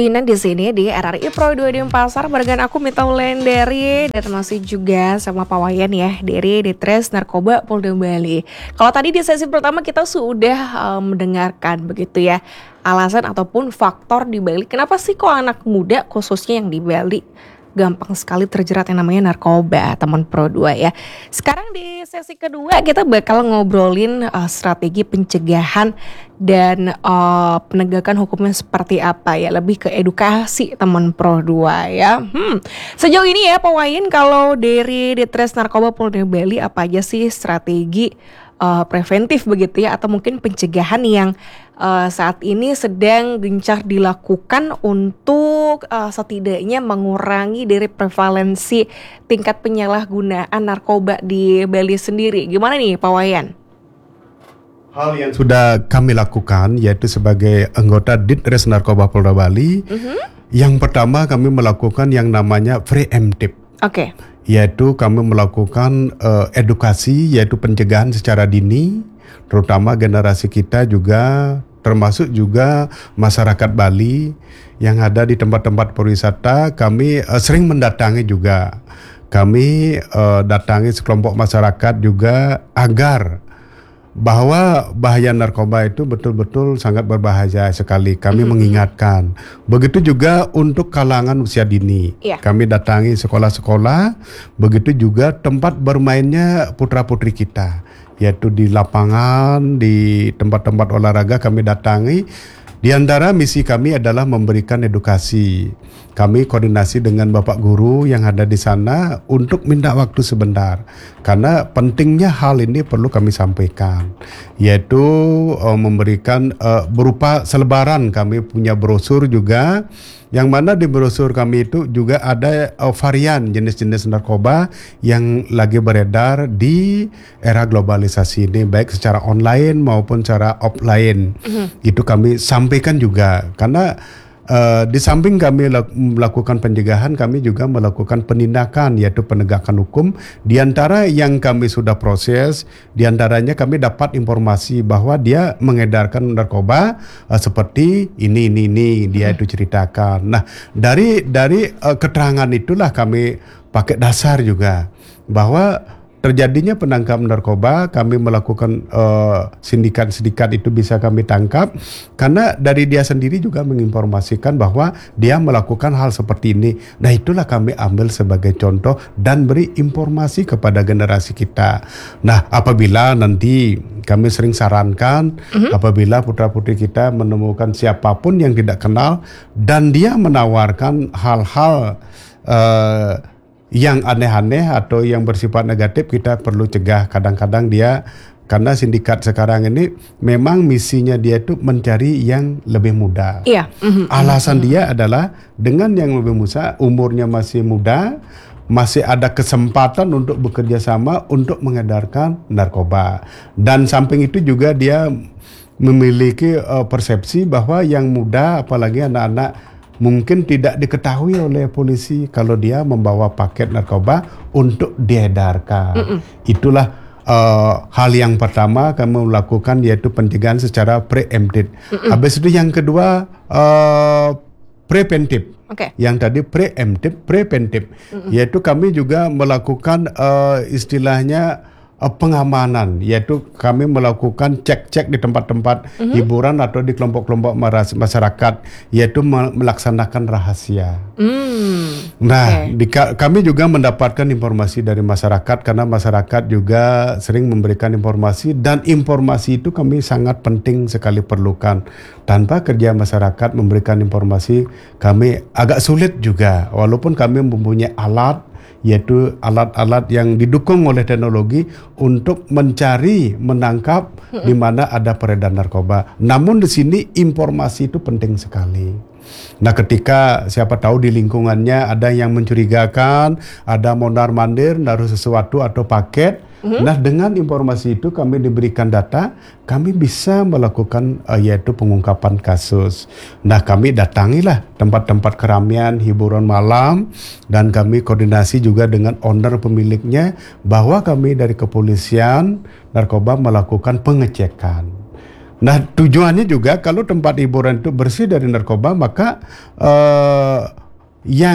joinan di sini di RRI Pro 2 Denpasar barengan aku Mita Wulandari dan masih juga sama Pak Wayan ya dari Ditres Narkoba Polda Bali. Kalau tadi di sesi pertama kita sudah mendengarkan begitu ya alasan ataupun faktor di Bali. Kenapa sih kok anak muda khususnya yang di Bali gampang sekali terjerat yang namanya narkoba, teman Pro 2 ya. Sekarang di sesi kedua kita bakal ngobrolin strategi pencegahan dan penegakan hukumnya seperti apa ya. Lebih ke edukasi teman Pro 2 ya. Sejauh ini ya Pak Wayan, kalau dari Ditres Narkoba Polda Bali apa aja sih strategi preventif begitu ya, atau mungkin pencegahan yang saat ini sedang gencar dilakukan untuk setidaknya mengurangi dari prevalensi tingkat penyalahgunaan narkoba di Bali sendiri. Gimana nih Pak Wayan? Hal yang sudah kami lakukan yaitu sebagai anggota Ditres Narkoba Polda Bali, yang pertama kami melakukan yang namanya preemptive. Oke. Yaitu kami melakukan edukasi, yaitu pencegahan secara dini, terutama generasi kita juga, termasuk juga masyarakat Bali yang ada di tempat-tempat pariwisata. Kami sering mendatangi juga. Kami datangi sekelompok masyarakat juga agar bahwa bahaya narkoba itu betul-betul sangat berbahaya sekali. Kami mengingatkan. Begitu juga untuk kalangan usia dini. Kami datangi sekolah-sekolah, begitu juga tempat bermainnya putra-putri kita, yaitu di lapangan, di tempat-tempat olahraga kami datangi. Di antara misi kami adalah memberikan edukasi. Kami koordinasi dengan Bapak Guru yang ada di sana untuk minta waktu sebentar. Karena pentingnya hal ini perlu kami sampaikan. Yaitu memberikan berupa selebaran, kami punya brosur juga. Yang mana di brosur kami itu juga ada varian jenis-jenis narkoba yang lagi beredar di era globalisasi ini, baik secara online maupun secara offline. Itu kami sampaikan juga, karena di samping kami melakukan pencegahan, kami juga melakukan penindakan, yaitu penegakan hukum. Di antara yang kami sudah proses, di antaranya kami dapat informasi bahwa dia mengedarkan narkoba seperti ini dia itu ceritakan. Nah, dari keterangan itulah kami pakai dasar juga bahwa terjadinya penangkapan narkoba. Kami melakukan sindikat-sindikat itu bisa kami tangkap karena dari dia sendiri juga menginformasikan bahwa dia melakukan hal seperti ini. Nah, itulah kami ambil sebagai contoh dan beri informasi kepada generasi kita. Nah, apabila nanti kami sering sarankan, apabila putra-putri kita menemukan siapapun yang tidak kenal dan dia menawarkan hal-hal yang aneh-aneh atau yang bersifat negatif, kita perlu cegah. Kadang-kadang dia, karena sindikat sekarang ini memang misinya dia itu mencari yang lebih muda. Alasan dia adalah dengan yang lebih muda, umurnya masih muda, masih ada kesempatan untuk bekerja sama untuk mengedarkan narkoba. Dan samping itu juga dia memiliki persepsi bahwa yang muda, apalagi anak-anak, mungkin tidak diketahui oleh polisi kalau dia membawa paket narkoba untuk diedarkan. Itulah hal yang pertama kami lakukan, yaitu pencegahan secara preemptive. Habis itu yang kedua preventif. Yang tadi preventif, yaitu kami juga melakukan istilahnya pengamanan, yaitu kami melakukan cek-cek di tempat-tempat hiburan atau di kelompok-kelompok masyarakat, yaitu melaksanakan rahasia. Nah, kami juga mendapatkan informasi dari masyarakat, karena masyarakat juga sering memberikan informasi, dan informasi itu kami sangat penting sekali perlukan. Tanpa kerja masyarakat memberikan informasi, kami agak sulit juga, walaupun kami mempunyai alat, yaitu alat-alat yang didukung oleh teknologi untuk mencari, menangkap di mana ada peredaran narkoba. Namun di sini informasi itu penting sekali. Nah, ketika siapa tahu di lingkungannya ada yang mencurigakan, ada mondar-mandir naruh sesuatu atau paket, nah dengan informasi itu kami diberikan data, kami bisa melakukan yaitu pengungkapan kasus. Nah, kami datangilah tempat-tempat keramaian, hiburan malam, dan kami koordinasi juga dengan owner pemiliknya bahwa kami dari kepolisian narkoba melakukan pengecekan. Nah, tujuannya juga kalau tempat hiburan itu bersih dari narkoba, maka yang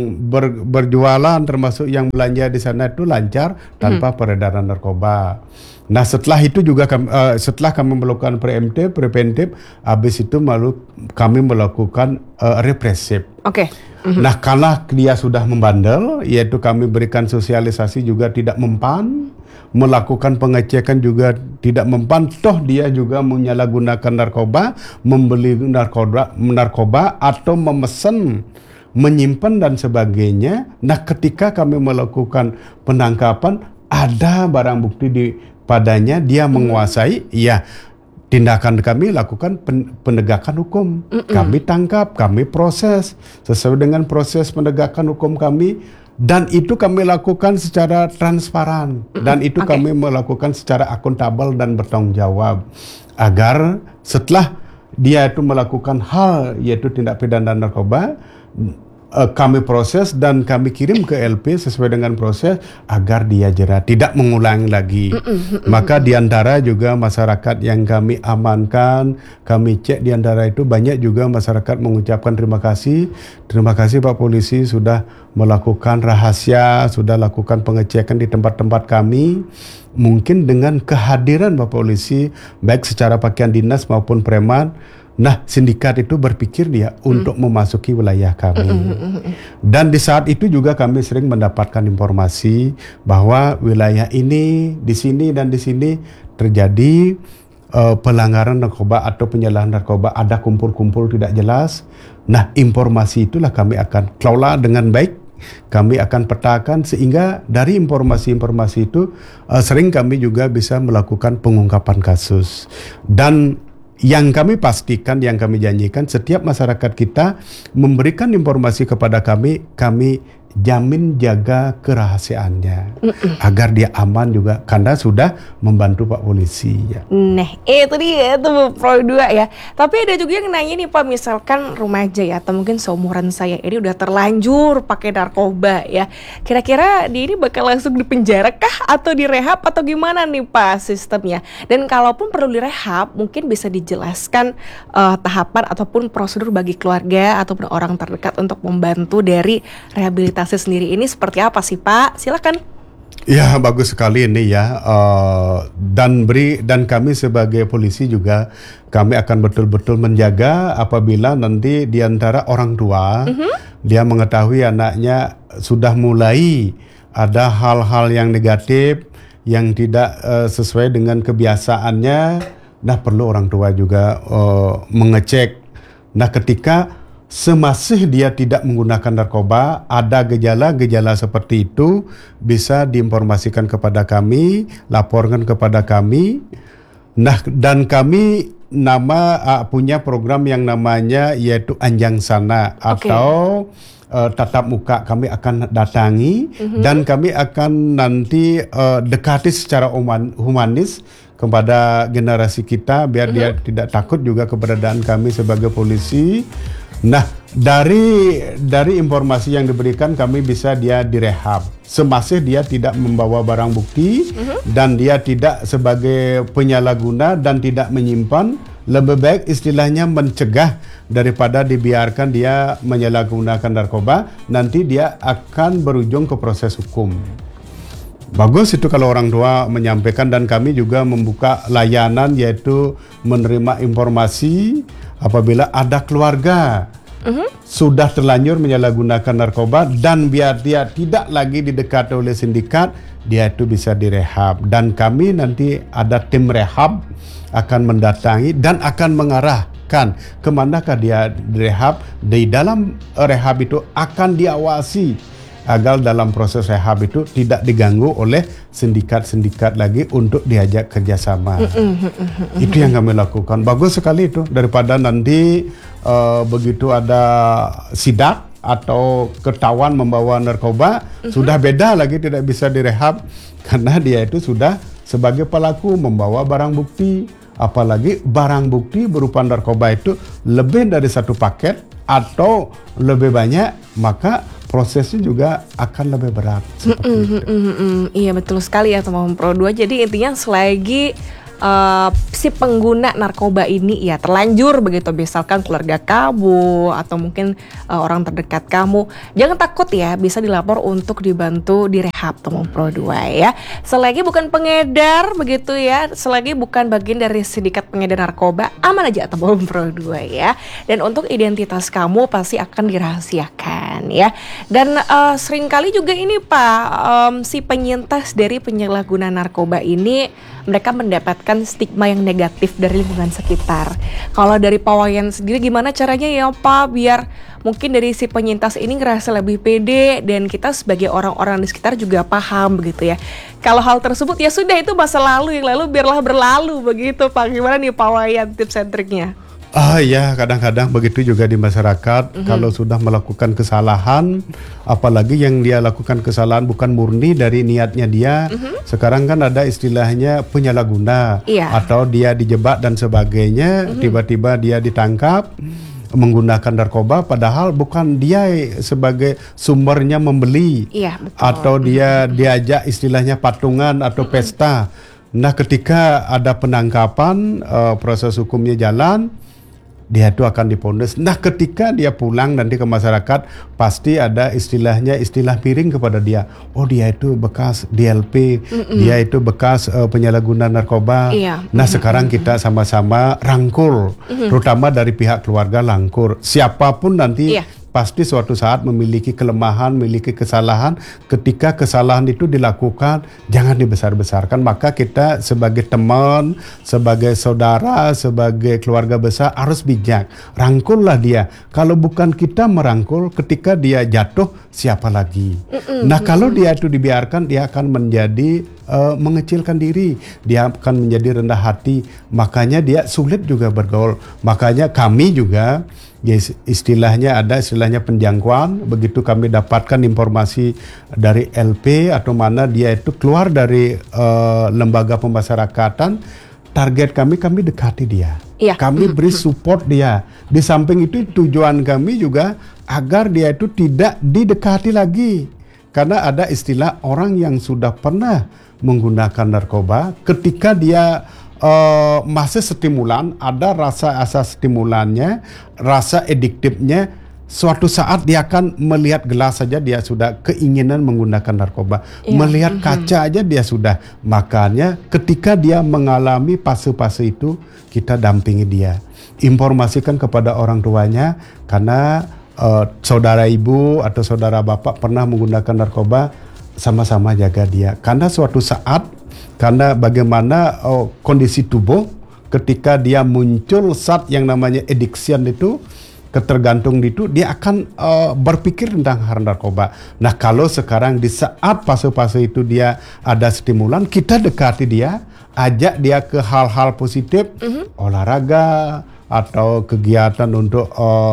berjualan termasuk yang belanja di sana itu lancar tanpa peredaran narkoba. Nah, setelah itu juga setelah kami melakukan preventif, habis itu kami melakukan represif. Oke. Nah, kalau dia sudah membandel, yaitu kami berikan sosialisasi juga tidak mempan, melakukan pengecekan juga tidak mempan, toh dia juga menyalahgunakan narkoba, membeli narkoba atau memesan, menyimpan dan sebagainya. Nah, ketika kami melakukan penangkapan, ada barang bukti padanya, dia menguasai, ya tindakan kami lakukan penegakan hukum. Kami tangkap, kami proses sesuai dengan proses penegakan hukum kami, dan itu kami lakukan secara transparan, dan itu kami melakukan secara akuntabel dan bertanggung jawab, agar setelah dia itu melakukan hal yaitu tindak pidana narkoba, kami proses dan kami kirim ke LP sesuai dengan proses agar dia jerat, tidak mengulangi lagi. Maka diantara juga masyarakat yang kami amankan, kami cek diantara itu banyak juga masyarakat mengucapkan terima kasih Pak Polisi sudah melakukan rahasia, sudah lakukan pengecekan di tempat-tempat kami. Mungkin dengan kehadiran Pak Polisi baik secara pakaian dinas maupun preman, nah, sindikat itu berpikir dia untuk memasuki wilayah kami. Dan di saat itu juga kami sering mendapatkan informasi bahwa wilayah ini, di sini dan di sini terjadi pelanggaran narkoba atau penyalahan narkoba, ada kumpul-kumpul tidak jelas. Nah, informasi itulah kami akan kelola dengan baik. Kami akan petakan sehingga dari informasi-informasi itu sering kami juga bisa melakukan pengungkapan kasus. Dan yang kami pastikan, yang kami janjikan, setiap masyarakat kita memberikan informasi kepada kami jamin jaga kerahasiaannya agar dia aman juga karena sudah membantu Pak Polisi ya. Nah, itu dia tuh Pro 2 ya. Tapi ada juga yang nanya nih Pak, misalkan remaja ya atau mungkin seumuran saya ini udah terlanjur pakai narkoba ya. Kira-kira dia ini bakal langsung dipenjara kah atau direhab atau gimana nih Pak sistemnya? Dan kalaupun perlu direhab, mungkin bisa dijelaskan tahapan ataupun prosedur bagi keluarga ataupun orang terdekat untuk membantu dari rehabilitasi sendiri ini seperti apa sih Pak? Silakan. Ya, bagus sekali ini ya. Dan kami sebagai polisi juga kami akan betul-betul menjaga apabila nanti diantara orang tua dia mengetahui anaknya sudah mulai ada hal-hal yang negatif yang tidak sesuai dengan kebiasaannya. Nah, perlu orang tua juga mengecek. Nah, ketika semasih dia tidak menggunakan narkoba, ada gejala-gejala seperti itu, bisa diinformasikan kepada kami, laporkan kepada kami. Nah, dan kami punya program yang namanya yaitu Anjang Sana atau tatap muka. Kami akan datangi dan kami akan nanti dekati secara humanis kepada generasi kita biar dia tidak takut juga keberadaan kami sebagai polisi. Nah, dari informasi yang diberikan kami bisa dia direhab. Semasih dia tidak membawa barang bukti dan dia tidak sebagai penyalahguna dan tidak menyimpan, lebih baik istilahnya mencegah daripada dibiarkan dia menyalahgunakan narkoba, nanti dia akan berujung ke proses hukum. Bagus itu kalau orang tua menyampaikan, dan kami juga membuka layanan yaitu menerima informasi apabila ada keluarga sudah terlanjur menyalahgunakan narkoba dan biar dia tidak lagi didekati oleh sindikat, dia itu bisa direhab. Dan kami nanti ada tim rehab akan mendatangi dan akan mengarahkan kemanakah dia direhab. Di dalam rehab itu akan diawasi agar dalam proses rehab itu tidak diganggu oleh sindikat-sindikat lagi untuk diajak kerjasama. Itu yang kami lakukan. Bagus sekali itu, daripada nanti begitu ada sidak atau ketahuan membawa narkoba, sudah beda lagi, tidak bisa direhab karena dia itu sudah sebagai pelaku membawa barang bukti. Apalagi barang bukti berupa narkoba itu lebih dari satu paket atau lebih banyak, maka prosesnya juga akan lebih berat. Iya betul sekali ya teman-teman Pro 2. Jadi intinya selagi si pengguna narkoba ini ya terlanjur begitu, misalkan keluarga kamu atau mungkin orang terdekat kamu, jangan takut ya, bisa dilapor untuk dibantu direhab teman Pro 2 ya. Selagi bukan pengedar begitu ya, selagi bukan bagian dari sindikat pengedar narkoba, aman aja teman Pro 2 ya. Dan untuk identitas kamu pasti akan dirahasiakan ya. Dan seringkali juga ini Pak, si penyintas dari penyalahguna narkoba ini mereka mendapatkan stigma yang negatif dari lingkungan sekitar. Kalau dari Pak Wayan sendiri gimana caranya ya Pak, biar mungkin dari si penyintas ini ngerasa lebih pede dan kita sebagai orang-orang di sekitar juga paham begitu ya. Kalau hal tersebut ya sudah, itu masa lalu, yang lalu biarlah berlalu begitu Pak. Gimana nih Pak Wayan tips and triknya? Ya, kadang-kadang begitu juga di masyarakat. Kalau sudah melakukan kesalahan, apalagi yang dia lakukan kesalahan bukan murni dari niatnya dia. Sekarang kan ada istilahnya penyalahguna, atau dia dijebak dan sebagainya. Tiba-tiba dia ditangkap menggunakan narkoba, padahal bukan dia sebagai sumbernya membeli, atau dia diajak istilahnya patungan atau pesta. Nah, ketika ada penangkapan, proses hukumnya jalan, dia itu akan diponis. Nah, ketika dia pulang nanti ke masyarakat, pasti ada istilahnya istilah miring kepada dia. Oh, dia itu bekas DLP, dia itu bekas penyalahguna narkoba. Nah, sekarang kita sama-sama rangkul, terutama dari pihak keluarga rangkul. Siapapun nanti pasti suatu saat memiliki kelemahan, memiliki kesalahan. Ketika kesalahan itu dilakukan, jangan dibesar-besarkan. Maka kita sebagai teman, sebagai saudara, sebagai keluarga besar harus bijak. Rangkullah dia. Kalau bukan kita merangkul, ketika dia jatuh, siapa lagi? Nah, kalau dia itu dibiarkan, dia akan menjadi mengecilkan diri. Dia akan menjadi rendah hati. Makanya dia sulit juga bergaul. Makanya kami juga, ya istilahnya penjangkauan. Begitu kami dapatkan informasi dari LP atau mana dia itu keluar dari lembaga pemasyarakatan, target kami dekati dia. Kami beri support dia. Di samping itu tujuan kami juga agar dia itu tidak didekati lagi. Karena ada istilah orang yang sudah pernah menggunakan narkoba, ketika dia masih stimulan, ada rasa stimulannya, rasa adiktifnya, suatu saat dia akan melihat gelas saja dia sudah keinginan menggunakan narkoba. Melihat kaca aja dia sudah. Makanya ketika dia mengalami fase-fase itu, kita dampingi dia. Informasikan kepada orang tuanya, karena saudara ibu atau saudara bapak pernah menggunakan narkoba, sama-sama jaga dia. Karena suatu saat, karena bagaimana kondisi tubuh ketika dia muncul saat yang namanya addiction itu, ketergantung itu, dia akan berpikir tentang hal narkoba. Nah, kalau sekarang di saat fase-fase itu dia ada stimulan, kita dekati dia, ajak dia ke hal-hal positif, olahraga atau kegiatan untuk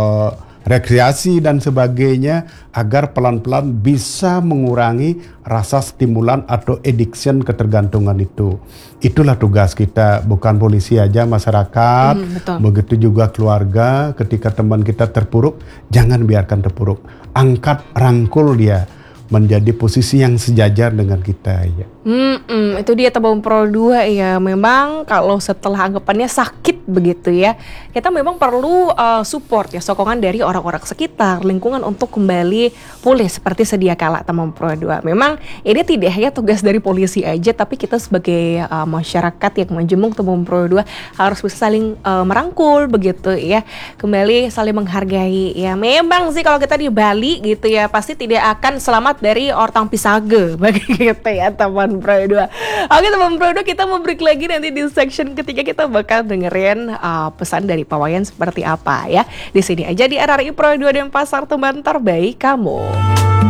rekreasi dan sebagainya, agar pelan-pelan bisa mengurangi rasa stimulan atau addiction, ketergantungan itu. Itulah tugas kita, bukan polisi aja, masyarakat, begitu juga keluarga. Ketika teman kita terpuruk, jangan biarkan terpuruk. Angkat, rangkul dia menjadi posisi yang sejajar dengan kita ya. Itu dia teman Pro 2 ya. Memang kalau setelah anggapannya sakit begitu ya, kita memang perlu support ya, sokongan dari orang-orang sekitar, lingkungan untuk kembali pulih seperti sedia kala teman Pro 2. Memang ini tidak hanya tugas dari polisi aja, tapi kita sebagai masyarakat yang menjemuk teman Pro 2 harus bisa saling merangkul begitu ya, kembali saling menghargai ya. Memang sih kalau kita di Bali gitu ya, pasti tidak akan selamat dari orang pisage begitu ya teman Pro 2. Oke teman Pro 2, kita mau break lagi, nanti di section ketiga kita bakal dengerin pesan dari Pak Wayan seperti apa ya. Di sini aja di RRI Pro 2 dan Pasar Teman terbaik kamu.